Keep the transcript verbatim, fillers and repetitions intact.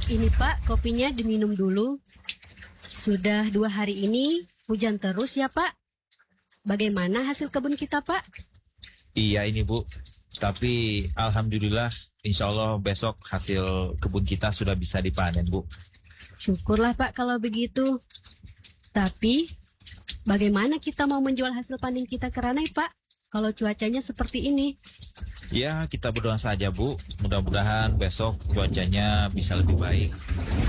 Ini Pak, kopinya diminum dulu. Sudah dua hari ini hujan terus ya Pak. Bagaimana hasil kebun kita Pak? Iya ini Bu, tapi Alhamdulillah insya Allah besok hasil kebun kita sudah bisa dipanen Bu. Syukurlah Pak kalau begitu. Tapi bagaimana kita mau menjual hasil panen kita ke Ranai Pak? Kalau cuacanya seperti ini. Ya kita berdoa saja Bu, mudah-mudahan besok cuacanya bisa lebih baik.